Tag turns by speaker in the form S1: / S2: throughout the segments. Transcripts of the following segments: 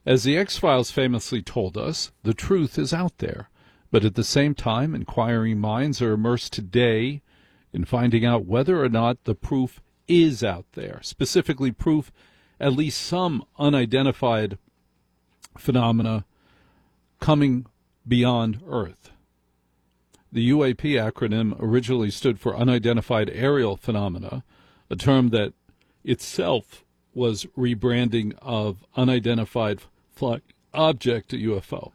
S1: As the X-Files famously told us, the truth is out there. But at the same time, inquiring minds are immersed today in finding out whether or not the proof is out there, specifically proof at least some unidentified phenomena coming beyond Earth. The UAP acronym originally stood for Unidentified Aerial Phenomena, a term that itself was rebranding of Unidentified Flying Object, a UFO.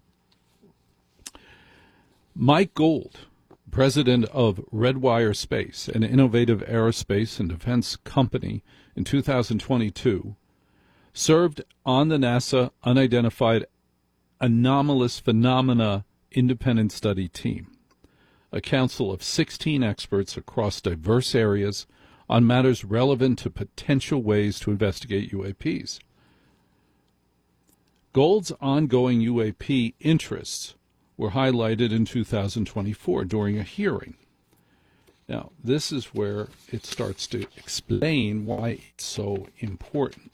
S1: Mike Gold, president of Redwire Space, an innovative aerospace and defense company, in 2022, served on the NASA Unidentified Anomalous Phenomena Independent Study Team, a council of 16 experts across diverse areas on matters relevant to potential ways to investigate UAPs. Gold's ongoing UAP interests were highlighted in 2024 during a hearing. Now, this is where it starts to explain why it's so important.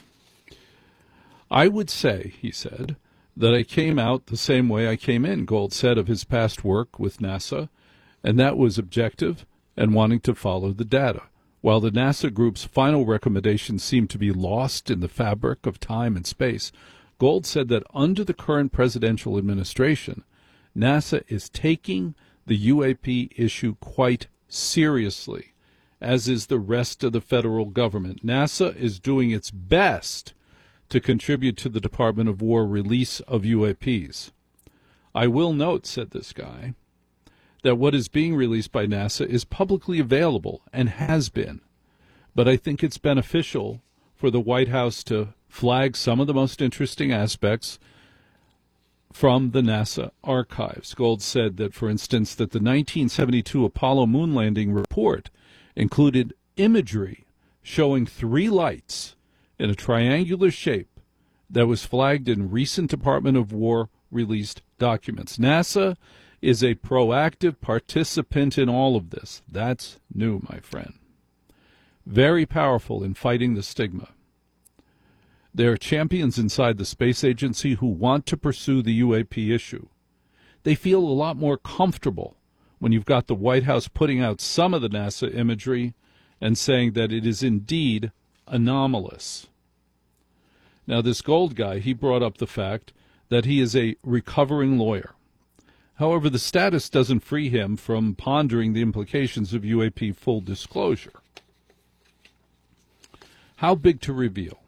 S1: I would say, he said, that I came out the same way I came in, Gold said of his past work with NASA, and that was objective and wanting to follow the data. While the NASA group's final recommendations seem to be lost in the fabric of time and space, Gold said that under the current presidential administration, NASA is taking the UAP issue quite seriously, as is the rest of the federal government. NASA is doing its best to contribute to the Department of War release of UAPs. I will note, said this guy, that what is being released by NASA is publicly available and has been. But I think it's beneficial for the White House to flag some of the most interesting aspects from the NASA archives. Gold said that, for instance, that the 1972 Apollo moon landing report included imagery showing 3 lights in a triangular shape that was flagged in recent Department of War released documents. NASA is a proactive participant in all of this. That's new, my friend. Very powerful in fighting the stigma. There are champions inside the space agency who want to pursue the UAP issue. They feel a lot more comfortable when you've got the White House putting out some of the NASA imagery and saying that it is indeed anomalous. Now, this Gold guy, he brought up the fact that he is a recovering lawyer. However, the status doesn't free him from pondering the implications of UAP full disclosure. How big to reveal?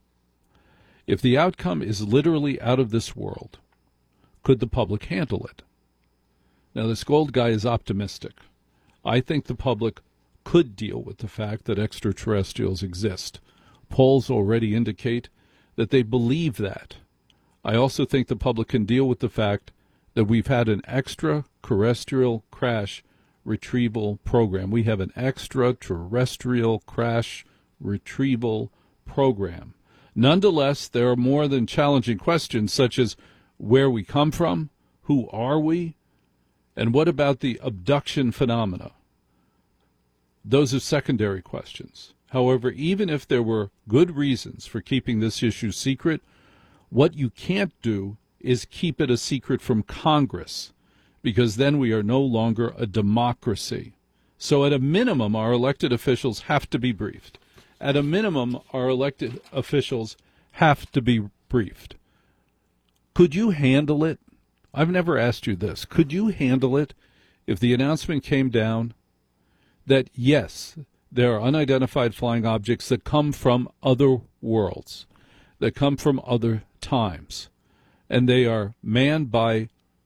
S1: If the outcome is literally out of this world, could the public handle it? Now, this Gold guy is optimistic. I think the public could deal with the fact that extraterrestrials exist. Polls already indicate that they believe that. I also think the public can deal with the fact that we've had an extraterrestrial crash retrieval program. We have an extraterrestrial crash retrieval program. Nonetheless, there are more than challenging questions such as where we come from, who are we, and what about the abduction phenomena? Those are secondary questions. However, even if there were good reasons for keeping this issue secret, what you can't do is keep it a secret from Congress, because then we are no longer a democracy. So at a minimum, our elected officials have to be briefed. At a minimum, our elected officials have to be briefed. Could you handle it? I've never asked you this. Could you handle it if the announcement came down that, yes, there are unidentified flying objects that come from other worlds, that come from other times, and they are manned by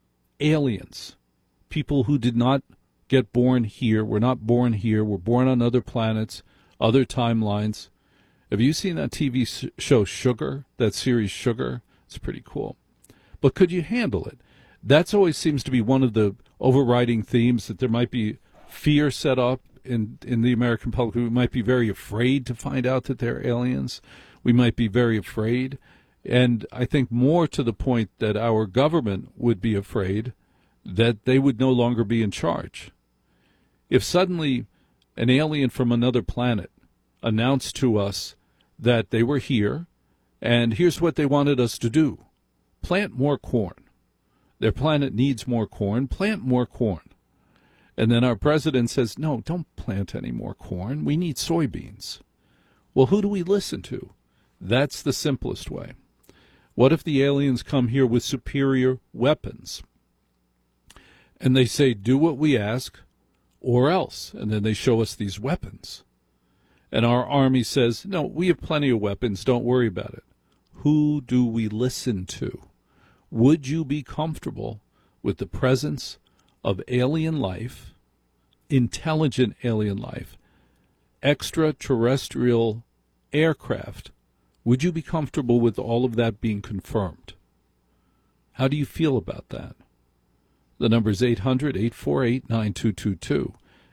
S1: aliens, people who did not get born here, were not born here, were born on other planets, other timelines. Have you seen that TV show Sugar, that series Sugar? It's pretty cool. But could you handle it? That always seems to be one of the overriding themes, that there might be fear set up in the American public. We might be very afraid to find out that they're aliens. We might be very afraid. And I think more to the point that our government would be afraid that they would no longer be in charge. If suddenly an alien from another planet announced to us that they were here And here's what they wanted us to do: plant more corn. Their planet needs more corn. Plant more corn. And then our president says, no, don't plant any more corn. We need soybeans. Well, who do we listen to? That's the simplest way. What if the aliens come here with superior weapons? And they say, do what we ask or else. And then they show us these weapons. And our army says, no, we have plenty of weapons. Don't worry about it. Who do we listen to? Would you be comfortable with the presence of alien life, intelligent alien life, extraterrestrial aircraft? Would you be comfortable with all of that being confirmed? How do you feel about that? The number is 800-848-9222.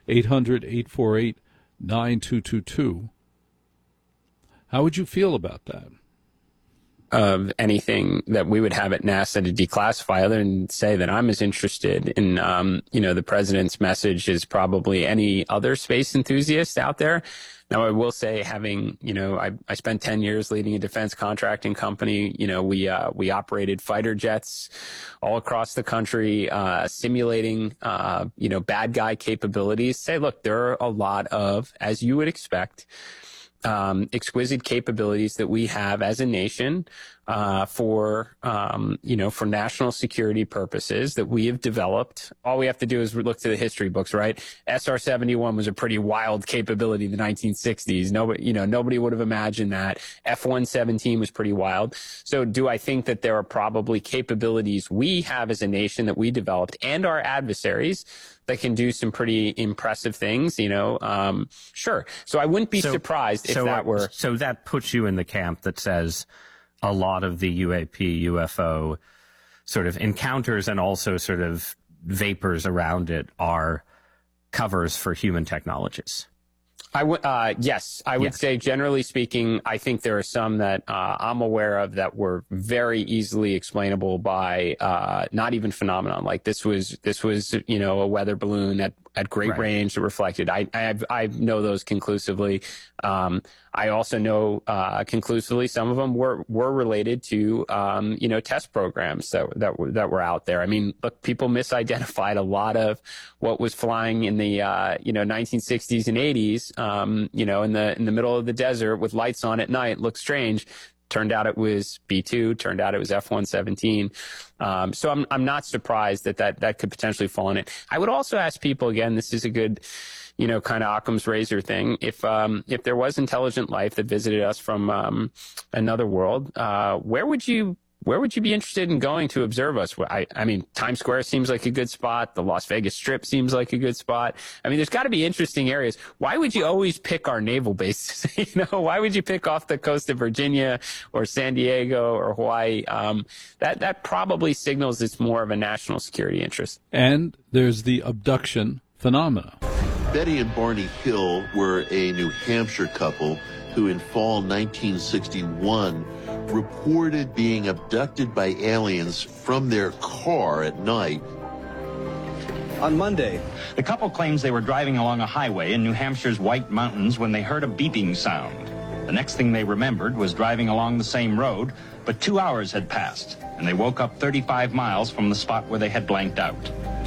S1: 800-848-9222. How would you feel about that?
S2: Of anything that we would have at NASA to declassify, other than say that I'm as interested in, the president's message as probably any other space enthusiast out there. Now, I will say, having, I spent 10 years leading a defense contracting company. We operated fighter jets all across the country, simulating, bad guy capabilities. Say, look, there are a lot of, as you would expect, exquisite capabilities that we have as a nation for national security purposes that we have developed. All we have to do is look to the history books, right? SR-71 was a pretty wild capability in the 1960s. Nobody would have imagined that. F-117 was pretty wild. So do I think that there are probably capabilities we have as a nation that we developed and our adversaries that can do some pretty impressive things, sure. So I wouldn't be surprised if that were.
S3: So that puts you in the camp that says a lot of the UAP, UFO sort of encounters and also sort of vapors around it are covers for human technologies.
S2: Yes, I would say, generally speaking, I think there are some that I'm aware of that were very easily explainable by not even phenomenon. Like this was a weather balloon at great range that reflected. I know those conclusively. I also know conclusively some of them were related to test programs that were out there. I mean, look, people misidentified a lot of what was flying in the 1960s and 80s. In the middle of the desert with lights on at night, looked strange. Turned out it was B-2. Turned out it was F-117. So I'm not surprised that could potentially fall in it. I would also ask people, again, this is a good, kind of Occam's razor thing. If there was intelligent life that visited us from another world, where would you be interested in going to observe us? I mean, Times Square seems like a good spot. The Las Vegas Strip seems like a good spot. I mean, there's got to be interesting areas. Why would you always pick our naval bases? Why would you pick off the coast of Virginia or San Diego or Hawaii? That probably signals it's more of a national security interest.
S1: And there's the abduction phenomena.
S4: Betty and Barney Hill were a New Hampshire couple who in fall 1961 reported being abducted by aliens from their car at night.
S5: On Monday, the couple claims they were driving along a highway in New Hampshire's White Mountains when they heard a beeping sound. The next thing they remembered was driving along the same road, but 2 hours had passed, and they woke up 35 miles from the spot where they had blanked out.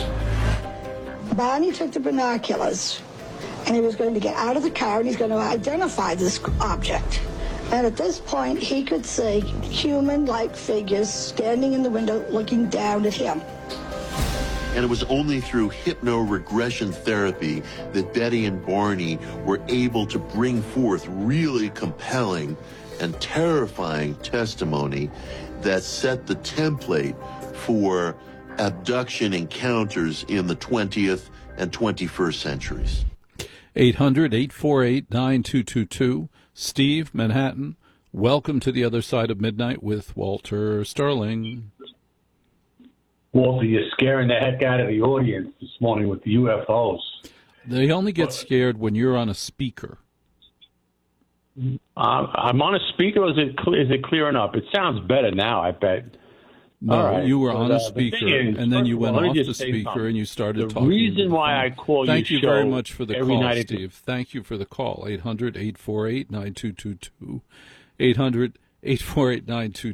S6: Barney took the binoculars, and he was going to get out of the car, and he's going to identify this object. And at this point, he could see human-like figures standing in the window looking down at him.
S4: And it was only through hypno-regression therapy that Betty and Barney were able to bring forth really compelling and terrifying testimony that set the template for abduction encounters in the 20th and 21st centuries.
S1: 800-848-9222. Steve, Manhattan, welcome to the other side of midnight with Walter Sterling.
S7: Walter, you're scaring the heck out of the audience this morning with the UFOs.
S1: They only get scared when you're on a speaker.
S7: I'm on a speaker, or is it clear enough? It sounds better now, I bet.
S1: No,
S7: right.
S1: You were
S7: But,
S1: on a speaker, and then you went off the speaker, and you started talking.
S7: The reason why I call you
S1: Thank you
S7: show
S1: very much for the
S7: every
S1: call,
S7: night
S1: Steve. Thank you for the call. 800-848-9222. 848-9222.